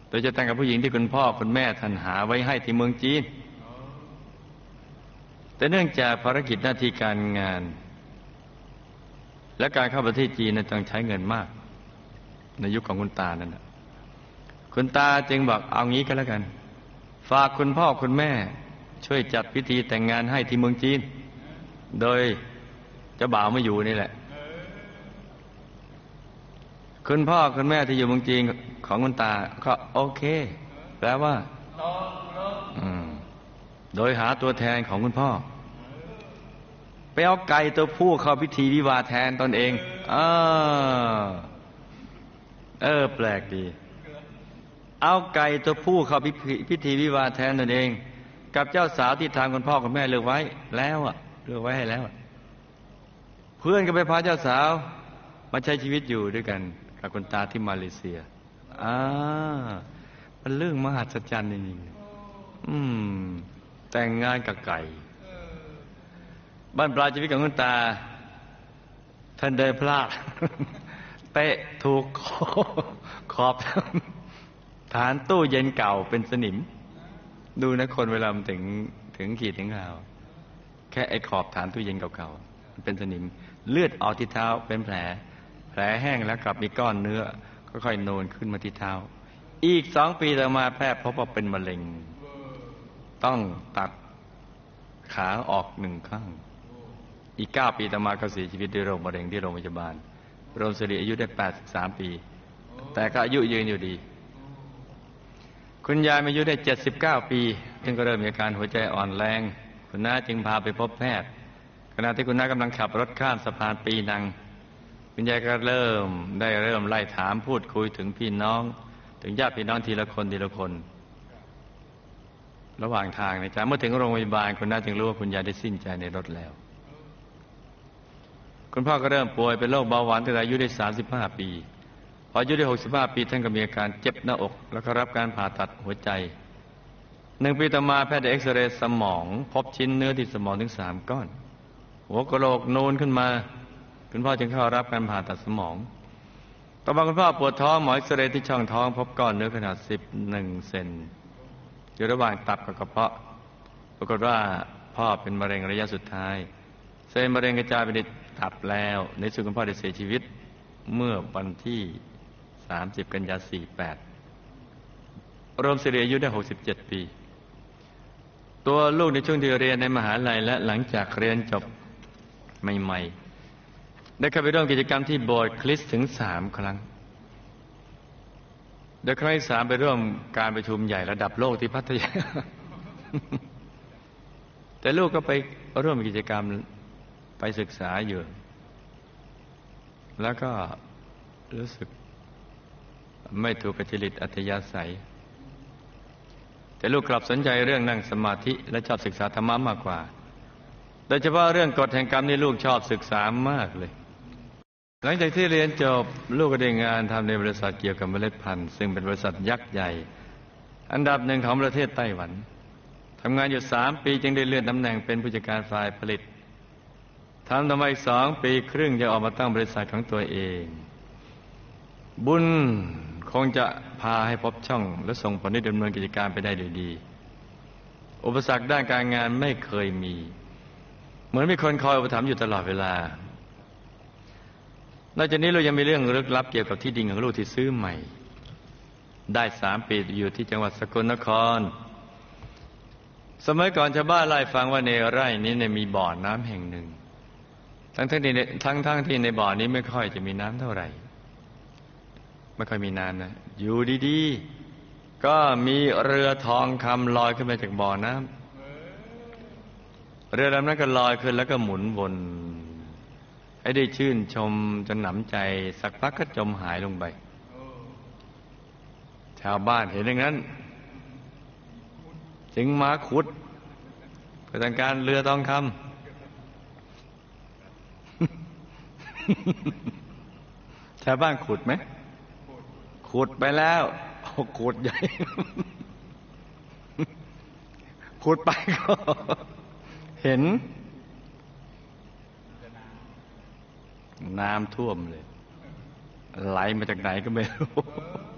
โดยจะแต่งกับผู้หญิงที่คุณพ่อคุณแม่ท่านหาไว้ให้ที่เมืองจีนแต่เนื่องจากภารกิจหน้าที่การงานและการเข้าประเทศจีนนั้นต้องใช้เงินมากในยุคของคุณตานั่นคุณตาจึงบอกเอางี้ก็แล้วกันฝากคุณพ่อคุณแม่ช่วยจัดพิธีแต่งงานให้ที่เมืองจีนโดยเจ้าบ่าวไม่อยู่นี่แหละคุณพ่อคุณแม่ที่อยู่เมืองจีนของคุณตาก็โอเคแปลว่าโดยหาตัวแทนของคุณพ่อไปเอาไก่ตัวผู้เข้าพิธีวิวาห์แทนตนเองแปลกดีเอาไก่ตัวผู้เข้าพิธีวิวาห์แทนตนเองกับเจ้าสาวที่ทางคุณพ่อคุณแม่เลือกไว้แล้วเลือกไว้ให้แล้วเพื่อนก็ไปพาเจ้าสาวมาใช้ชีวิตอยู่ด้วยกันกับคุณตาที่มาเลเซียมันเรื่องมหัศจรรย์จริงๆแต่งงานกับไก่บ้านปลายชีวิตของคุณตาท่านเดินพลาดเตะถูกขอบฐานตู้เย็นเก่าเป็นสนิมดูนะคนเวลามันถึงขีดถึงข่าวแค่ไอ้ขอบฐานตู้เย็นเก่าๆมันเป็นสนิมเลือดออกที่เท้าเป็นแผลแห้งแล้วกลับมีก้อนเนื้อค่อยๆโนนขึ้นมาที่เท้าอีก2 ปีต่อมาแพทย์พบว่าเป็นมะเร็งต้องตัดขาออก1 ข้างอีก9 ปีต่อมาก็เสียชีวิตด้วยโรคมะเร็งที่โรงพยาบาลรวมสิริอายุได้83 ปีแต่ก็อายุยืนอยู่ดีคุณยายอายุได้79 ปีซึ่งก็เริ่มมีอาการหัวใจอ่อนแรงคุณน้าจึงพาไปพบแพทย์ขณะที่คุณน้ากำลังขับรถข้ามสะพานปีนังคุณยายก็เริ่มไล่ถามพูดคุยถึงพี่น้องถึงญาติพี่น้องทีละคนระหว่างทางนะจ๊ะเมื่อถึงโรงพยาบาลคุณน้าจึงรู้ว่าคุณยายได้สิ้นใจในรถแล้วคุณพ่อก็เริ่มป่วยเป็นโรคเบาหวานตั้งแต่อายุได้35 ปีพออายุได้65 ปีท่านก็มีอาการเจ็บหน้าอกแล้วก็รับการผ่าตัดหัวใจ1 ปีต่อมาแพทย์ได้เอ็กซเรย์สมองพบชิ้นเนื้อที่สมองถึง3 ก้อนหัวกะโหลกนูนขึ้นมาคุณพ่อจึงเข้ารับการผ่าตัดสมองต่อมาคุณพ่อปวดท้องหมอเอ็กซเรย์ที่ช่องท้องพบก้อนเนื้อขนาด11 เซนอยู่ระหว่างตับกับกระเพาะปรากฏว่าพ่อเป็นมะเร็งระยะสุดท้ายเซลล์มะเร็งกระจายไปในตับแล้วในสุดคุณพ่อได้เสียชีวิตเมื่อวันที่30 กันยายน 48รวมสิริอายุได้67 ปีตัวลูกในช่วงที่เรียนในมหาลัยและหลังจากเรียนจบใหม่ๆได้เข้าไปร่วมกิจกรรมที่โบสถ์คริสต์ถึง3 ครั้งโดยครั้งที่3ไปร่วมการประชุมใหญ่ระดับโลกที่พัทยา แต่ลูกก็ไปร่วมกิจกรรมไปศึกษาอยู่แล้วก็รู้สึกไม่ถูกกับจริตอัธยาศัยแต่ลูกกลับสนใจเรื่องนั่งสมาธิและชอบศึกษาธรรมะมากกว่าโดยเฉพาะเรื่องกฎแห่งกรรมนี่ลูกชอบศึกษามากเลยหลังจากที่เรียนจบลูกก็ได้งานทำในบริษัทเกี่ยวกับเมล็ดพันธุ์ซึ่งเป็นบริษัทยักษ์ใหญ่อันดับ1ของประเทศไต้หวันทำงานอยู่3 ปีจึงได้เลื่อนตำแหน่งเป็นผู้จัดการฝ่ายผลิตทำมาอีก2 ปีครึ่งจะออกมาตั้งบริษัทของตัวเองบุญคงจะพาให้พบช่องและส่งผลให้ดำเนินกิจการไปได้โดยดีอุปสรรคด้านการงานไม่เคยมีเหมือนมีคนคอยอุปถัมภ์อยู่ตลอดเวลานอกจากนี้เรายังมีเรื่องลึกลับเกี่ยวกับที่ดินของลูกที่ซื้อใหม่ได้3 ปีอยู่ที่จังหวัดสกลนครสมัยก่อนชาวบ้านเล่าให้ฟังว่าในไร่นี้มีบ่อน้ำแห่งหนึ่งทั้งที่ในบ่อนี้ไม่ค่อยจะมีน้ำเท่าไหร่ไม่ค่อยมีน้ำนะอยู่ดีๆก็มีเรือทองคำลอยขึ้นมาจากบ่อน้ำเรือลำนั้นก็ลอยขึ้นแล้วก็หมุนวนให้ได้ชื่นชมจนหนำใจสักพักก็จมหายลงไปชาวบ้านเห็นอย่างนั้นจึงมาขุดเพื่อต้องการเรือทองคำ ชาวบ้านขุดไหมขุดไปแล้วขุดใหญ่ ขุดไปก็เห็นน้ำท่วมเลยไหลมาจากไหนก็ไม่รู้